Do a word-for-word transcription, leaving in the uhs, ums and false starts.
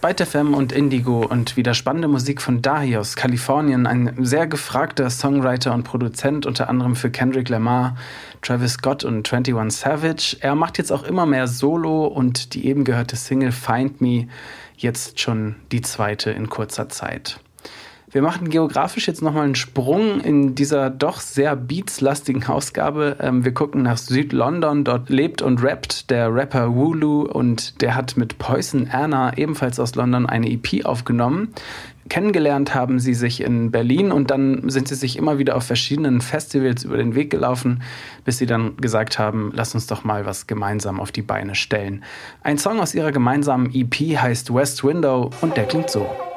Byte F M und Indigo und wieder spannende Musik von Dahi aus Kalifornien, ein sehr gefragter Songwriter und Produzent, unter anderem für Kendrick Lamar, Travis Scott und einundzwanzig Savage. Er macht jetzt auch immer mehr Solo und die eben gehörte Single Find Me, jetzt schon die zweite in kurzer Zeit. Wir machen geografisch jetzt nochmal einen Sprung in dieser doch sehr beatslastigen Ausgabe. Wir gucken nach Süd-London, dort lebt und rappt der Rapper Wooloo und der hat mit Poison Anna, ebenfalls aus London, eine E P aufgenommen. Kennengelernt haben sie sich in Berlin und dann sind sie sich immer wieder auf verschiedenen Festivals über den Weg gelaufen, bis sie dann gesagt haben, lass uns doch mal was gemeinsam auf die Beine stellen. Ein Song aus ihrer gemeinsamen E P heißt West Window und der klingt so.